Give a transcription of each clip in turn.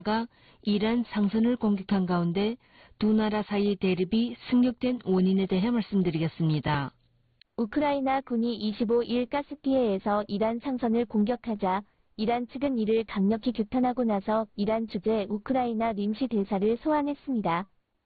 가 이란 상선을 공격한 가운데 두 나라 사이 대립이 승격된 원인에 대해 말씀드리겠습니다. 우크라이나 군이 25일 카스피해에서 이란 상선을 공격하자 이란 측은 이를 강력히 규탄하고 나서 이란 주재 우크라이나臨時 대사를 소환했습니다.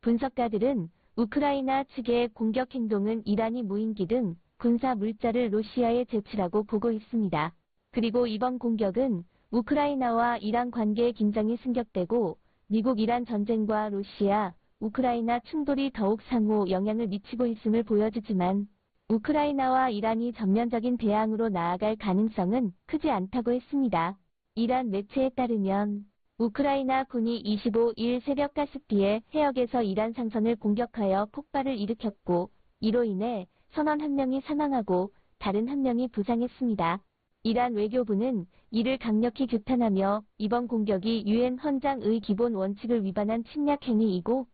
분석가들은 우크라이나 측의 공격 행동은 이란이 무인기 등 군사 물자를 러시아에 제출하고 보고 있습니다. 그리고 이번 공격은 우크라이나와 이란 관계의 긴장이 승격되고 미국-이란 전쟁과 러시아, 우크라이나 충돌이 더욱 상호 영향을 미치고 있음을 보여주지만 우크라이나와 이란이 전면적인 대항으로 나아갈 가능성은 크지 않다고 했습니다. 이란 매체에 따르면 우크라이나 군이 25일 새벽 카스피해 해역에서 이란 상선을 공격하여 폭발을 일으켰고 이로 인해 선원 1명이 사망하고 다른 1명이 부상했습니다. 이란 외교부는 이를 강력히 규탄하며 이번 공격이 유엔 헌장의 기본 원칙을 위반한 침략 행위이고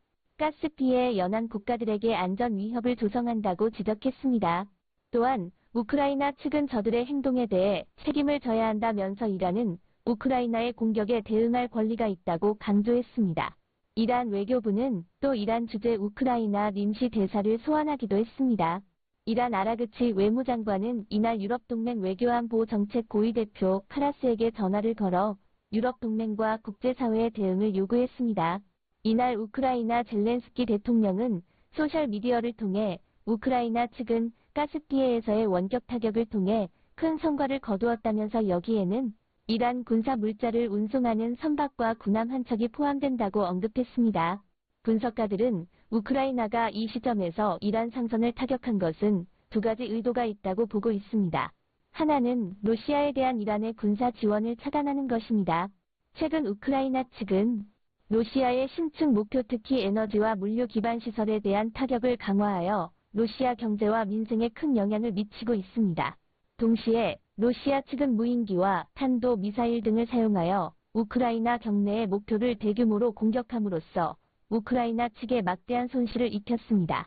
카스피해 연안 국가들에게 안전 위협을 조성한다고 지적했습니다. 또한 우크라이나 측은 저들의 행동에 대해 책임을 져야 한다면서 이란은 우크라이나의 공격에 대응할 권리가 있다고 강조했습니다. 이란 외교부는 또 이란 주재 우크라이나臨時 대사를 소환하기도 했습니다. 이란 아라그치 외무장관은 이날 유럽동맹 외교안보 정책 고위 대표 카라스에게 전화를 걸어 유럽동맹과 국제사회의 대응을 요구했습니다. 이날 우크라이나 젤렌스키 대통령은 소셜미디어를 통해 우크라이나 측은 카스피해에서의 원격 타격을 통해 큰 성과를 거두었다면서 여기에는 이란 군사 물자를 운송하는 선박과 군함 한 척이 포함된다고 언급했습니다. 분석가들은 우크라이나가 이 시점에서 이란 상선을 타격한 것은 두 가지 의도가 있다고 보고 있습니다. 하나는 러시아에 대한 이란의 군사 지원을 차단하는 것입니다. 최근 우크라이나 측은 러시아의 신축 목표 특히 에너지와 물류 기반 시설에 대한 타격을 강화하여 러시아 경제와 민생에 큰 영향을 미치고 있습니다. 동시에 러시아 측은 무인기와 탄도 미사일 등을 사용하여 우크라이나 경내의 목표를 대규모로 공격함으로써 우크라이나 측에 막대한 손실을 입혔습니다.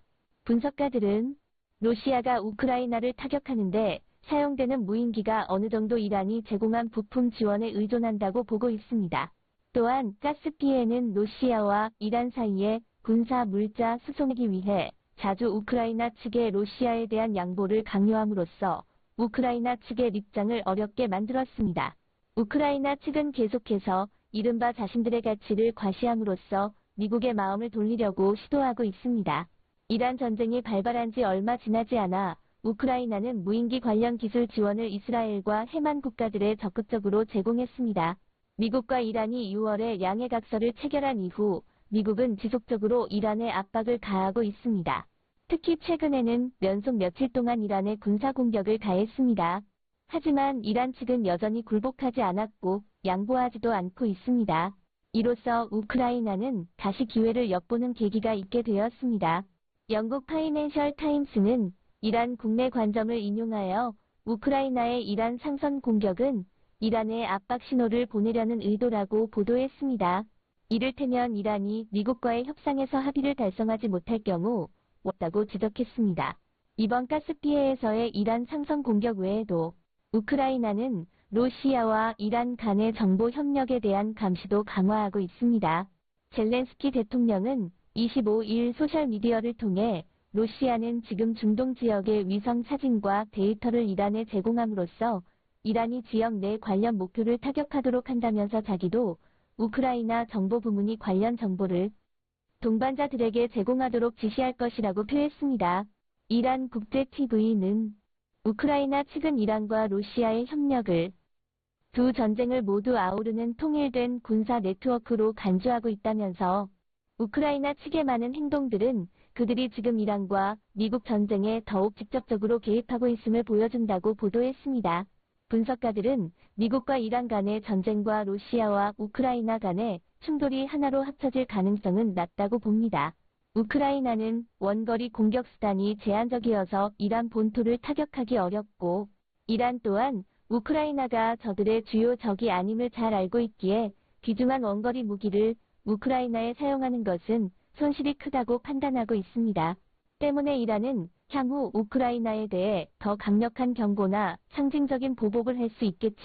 분석가들은 러시아가 우크라이나를 타격하는데 사용되는 무인기가 어느 정도 이란이 제공한 부품 지원에 의존한다고 보고 있습니다. 또한 카스피해는 러시아와 이란 사이에 군사 물자 수송하기 위해 자주 우크라이나 측의 러시아에 대한 양보를 강요함으로써 우크라이나 측의 입장을 어렵게 만들었습니다. 우크라이나 측은 계속해서 이른바 자신들의 가치를 과시함으로써 미국의 마음을 돌리려고 시도하고 있습니다. 이란 전쟁이 발발한 지 얼마 지나지 않아 우크라이나는 무인기 관련 기술 지원을 이스라엘과 해만 국가들에 적극적으로 제공했습니다. 미국과 이란이 6월에 양해각서를 체결한 이후 미국은 지속적으로 이란에 압박을 가하고 있습니다. 특히 최근에는 연속 며칠 동안 이란에 군사 공격을 가했습니다. 하지만 이란 측은 여전히 굴복하지 않았고 양보하지도 않고 있습니다. 이로써 우크라이나는 다시 기회를 엿보는 계기가 있게 되었습니다. 영국 파이낸셜 타임스는 이란 국내 관점을 인용하여 우크라이나의 이란 상선 공격은 이란에 압박 신호를 보내려는 의도라고 보도했습니다. 이를테면 이란이 미국과의 협상에서 합의를 달성하지 못할 경우 없다고 지적했습니다. 이번 카스피해에서의 이란 상선 공격 외에도 우크라이나는 러시아와 이란 간의 정보 협력에 대한 감시도 강화하고 있습니다. 젤렌스키 대통령은 25일 소셜미디어를 통해 러시아는 지금 중동 지역의 위성 사진과 데이터를 이란에 제공함으로써 이란이 지역 내 관련 목표를 타격하도록 한다면서 자기도 우크라이나 정보부문이 관련 정보를 동반자들에게 제공하도록 지시할 것이라고 표했습니다. 이란 국제TV는 우크라이나 측은 이란과 러시아의 협력을 두 전쟁을 모두 아우르는 통일된 군사 네트워크로 간주하고 있다면서 우크라이나 측의 많은 행동들은 그들이 지금 이란과 미국 전쟁에 더욱 직접적으로 개입하고 있음을 보여준다고 보도했습니다. 분석가들은 미국과 이란 간의 전쟁과 러시아와 우크라이나 간의 충돌이 하나로 합쳐질 가능성은 낮다고 봅니다. 우크라이나는 원거리 공격 수단이 제한적이어서 이란 본토를 타격하기 어렵고 이란 또한 우크라이나가 저들의 주요 적이 아님을 잘 알고 있기에 귀중한 원거리 무기를 우크라이나에 사용하는 것은 손실이 크다고 판단하고 있습니다. 때문에 이란은 향후 우크라이나에 대해 더 강력한 경고나 상징적인 보복을 할 수 있겠지만